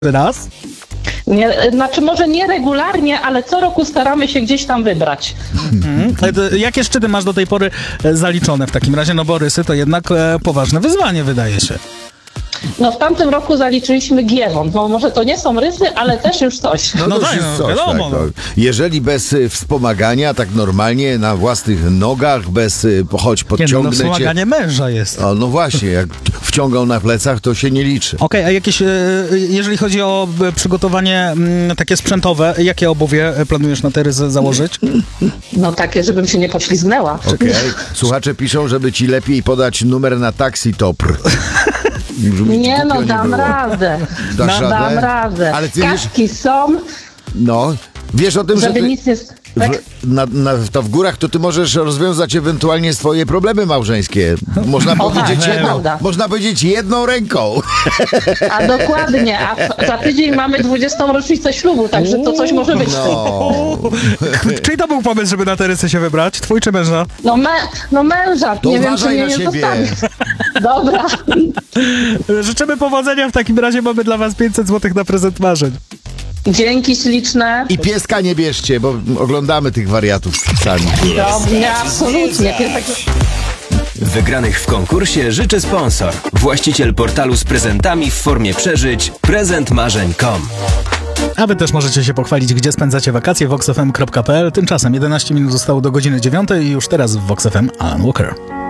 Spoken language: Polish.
raz? Nie, znaczy może nie regularnie, ale co roku staramy się gdzieś tam wybrać. Jakie szczyty masz do tej pory zaliczone w takim razie? No bo rysy to jednak poważne wyzwanie, wydaje się. No w tamtym roku zaliczyliśmy Giewont, bo może to nie są rysy, ale też już coś. No to tak, już no, coś, wiadomo, tak, no. tak. Jeżeli bez wspomagania, tak normalnie, na własnych nogach, bez choć Nie, no, podciągnę cię. wspomaganie męża jest. O, no właśnie, jak wciągał na plecach, to się nie liczy. Okej, a jakieś, jeżeli chodzi o przygotowanie takie sprzętowe, jakie obuwie planujesz na te rysy założyć? No takie, żebym się nie poślizgnęła. Okej. Słuchacze piszą, żeby ci lepiej podać numer na taksi Topr. Żeby ci Nie głupio no, dam było. radę. Dasz Dam radę? radę. Ale ty wiesz, Kaski są, no, wiesz o tym, że żeby ty, nic nie... Tak? to w górach to ty możesz rozwiązać ewentualnie swoje problemy małżeńskie. Można powiedzieć tak, prawda. można powiedzieć jedną ręką. A dokładnie, a za tydzień mamy 20. rocznicę ślubu, także to coś może być. No. Czyj to był pomysł, żeby na te rysy się wybrać? Twój czy męża? No męża, To nie wiem, czy uważaj mnie na nie siebie. zostawi. Dobra. Życzymy powodzenia, w takim razie mamy dla was 500 zł na prezent marzeń. Dzięki śliczne. I pieska nie bierzcie, bo oglądamy tych wariatów z psami. Dobrze, absolutnie. Wygranych w konkursie życzy sponsor. Właściciel portalu z prezentami w formie przeżyć prezentmarzeń.com. A wy też możecie się pochwalić, gdzie spędzacie wakacje, voxfm.pl. Tymczasem 11 minut zostało do godziny 9 i już teraz w Vox FM Alan Walker.